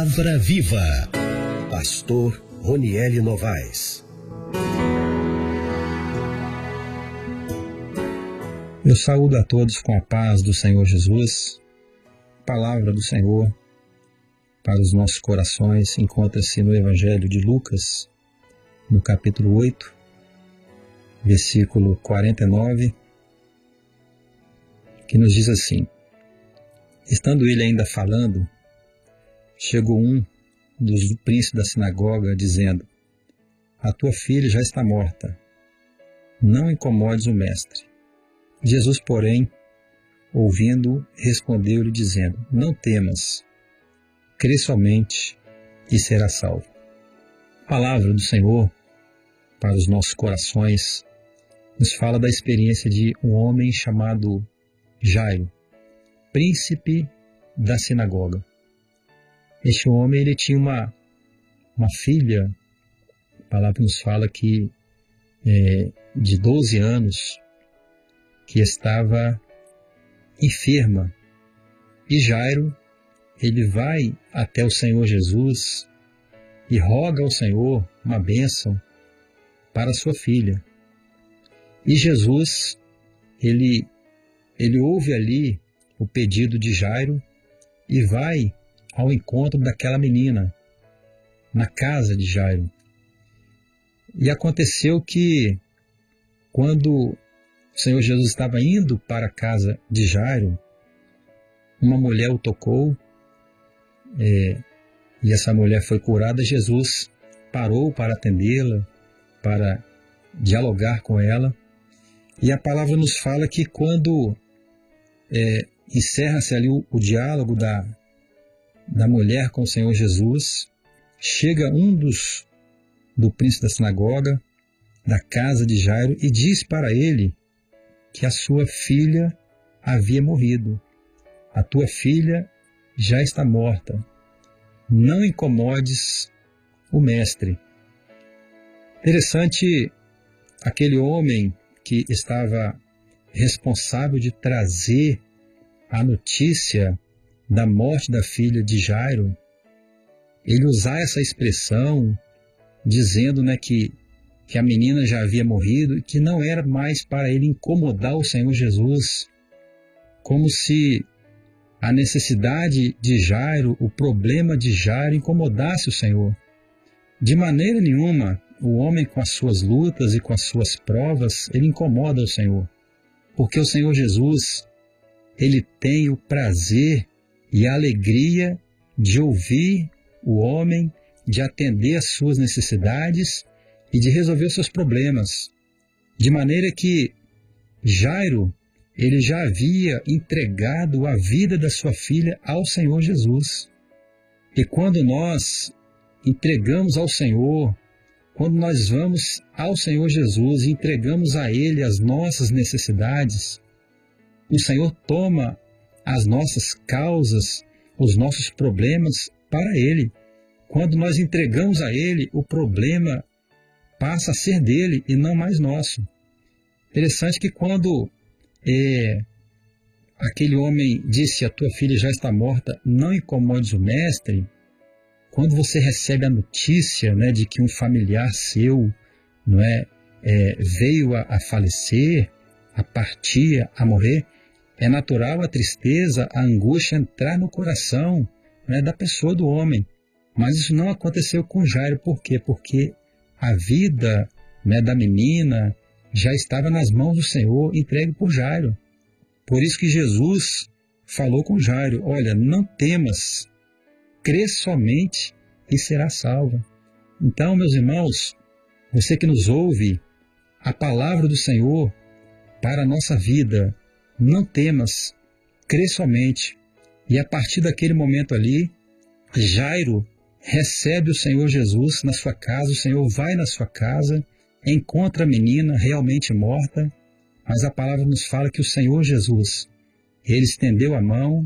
Palavra Viva. Pastor Ronieli Novaes. Eu saúdo a todos com a paz do Senhor Jesus. Palavra do Senhor para os nossos corações encontra-se no Evangelho de Lucas, no capítulo 8, versículo 49, que nos diz assim: estando ele ainda falando, chegou um dos príncipes da sinagoga, dizendo: a tua filha já está morta, não incomodes o mestre. Jesus, porém, ouvindo, respondeu-lhe, dizendo: não temas, crê somente e serás salvo. Palavra do Senhor para os nossos corações nos fala da experiência de um homem chamado Jairo, príncipe da sinagoga. Este homem, ele tinha uma filha, a palavra nos fala que de 12 anos, que estava enferma. E Jairo, ele vai até o Senhor Jesus e roga ao Senhor uma bênção para a sua filha. E Jesus, ele ouve ali o pedido de Jairo e vai ao encontro daquela menina, na casa de Jairo. E aconteceu que, quando o Senhor Jesus estava indo para a casa de Jairo, uma mulher o tocou, e essa mulher foi curada. Jesus parou para atendê-la, para dialogar com ela. E a palavra nos fala que quando encerra-se ali o diálogo da mulher com o Senhor Jesus, chega um do príncipe da sinagoga, da casa de Jairo, e diz para ele que a sua filha havia morrido. A tua filha já está morta. Não incomodes o mestre. Interessante, aquele homem que estava responsável de trazer a notícia da morte da filha de Jairo, ele usar essa expressão dizendo, que a menina já havia morrido e que não era mais para ele incomodar o Senhor Jesus, como se a necessidade de Jairo, o problema de Jairo incomodasse o Senhor. De maneira nenhuma, o homem com as suas lutas e com as suas provas, ele incomoda o Senhor, porque o Senhor Jesus, ele tem o prazer e a alegria de ouvir o homem, de atender às suas necessidades e de resolver os seus problemas. De maneira que Jairo, ele já havia entregado a vida da sua filha ao Senhor Jesus. E quando nós entregamos ao Senhor, quando nós vamos ao Senhor Jesus e entregamos a Ele as nossas necessidades, o Senhor toma as nossas causas, os nossos problemas para Ele. Quando nós entregamos a Ele, o problema passa a ser dele e não mais nosso. Interessante que quando aquele homem disse: a tua filha já está morta, não incomodes o mestre, quando você recebe a notícia de que um familiar seu veio a falecer, a partir, a morrer, é natural a tristeza, a angústia entrar no coração da pessoa, do homem. Mas isso não aconteceu com Jairo. Por quê? Porque a vida da menina já estava nas mãos do Senhor, entregue por Jairo. Por isso que Jesus falou com Jairo: olha, não temas, crê somente e será salva. Então, meus irmãos, você que nos ouve, a palavra do Senhor para a nossa vida: não temas, crê somente. E a partir daquele momento ali, Jairo recebe o Senhor Jesus na sua casa. O Senhor vai na sua casa, encontra a menina realmente morta, mas a palavra nos fala que o Senhor Jesus, ele estendeu a mão,